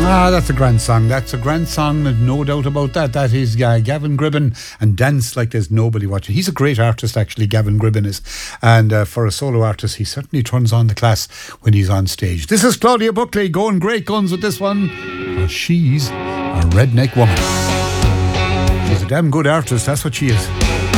Ah, that's a grand song. That's a grand song, no doubt about that. That is Gavin Gribben and Dance Like There's Nobody Watching. He's a great artist, actually, Gavin Gribben is. And for a solo artist, he certainly turns on the class when he's on stage. This is Claudia Buckley going great guns with this one. She's a redneck woman. She's a damn good artist, that's what she is.